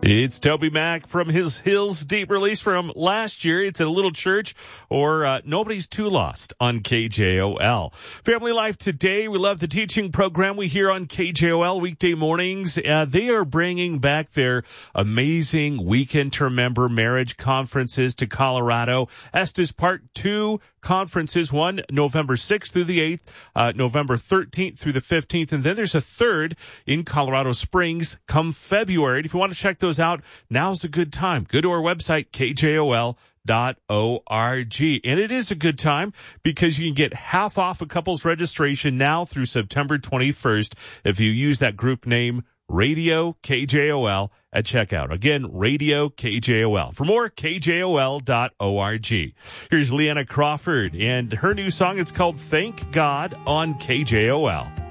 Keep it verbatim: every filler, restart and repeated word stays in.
It's Toby Mac from his Hills Deep release from last year. It's a little church or uh, Nobody's Too Lost on K J O L. Family Life Today. We love the teaching program we hear on K J O L weekday mornings. Uh, they are bringing back their amazing Weekend to Remember marriage conferences to Colorado. Estes Part two conferences, one November sixth through the eighth, uh, November thirteenth through the fifteenth, and then there's a third in Colorado Springs come February. If you want to check those out, now's a good time. Go to our website, K J O L dot org. And it is a good time because you can get half off a couple's registration now through September twenty-first if you use that group name, Radio K J O L, at checkout. Again, Radio K J O L. For more, K J O L dot org. Here's Leanna Crawford and her new song. It's called Thank God on K J O L.